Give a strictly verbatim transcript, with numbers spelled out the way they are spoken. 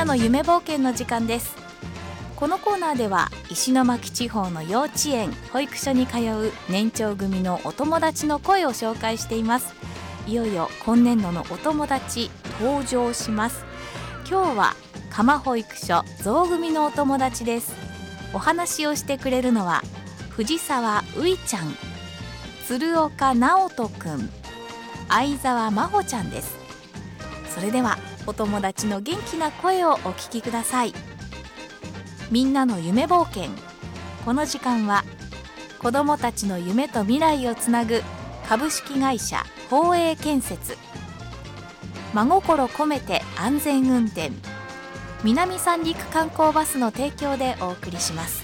なの夢冒険の時間です。このコーナーでは石巻地方の幼稚園保育所に通う年長組のお友達の声を紹介しています。いよいよ今年度のお友達登場します。今日は蒲保育所象組のお友達です。お話をしてくれるのは藤沢ういちゃん、鶴岡直人くん、相沢真帆ちゃんです。それではお友達の元気な声をお聞きください。みんなの夢冒険。この時間は子どもたちの夢と未来をつなぐ株式会社宝永建設、真心込めて安全運転、南三陸観光バスの提供でお送りします。